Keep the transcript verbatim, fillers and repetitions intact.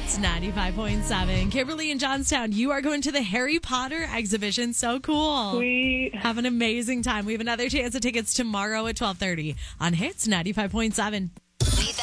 Hits ninety-five point seven. Kimberly in Johnstown, you are going to the Harry Potter exhibition. So cool. Sweet. Have an amazing time. We have another chance of tickets tomorrow at twelve thirty on Hits ninety-five point seven.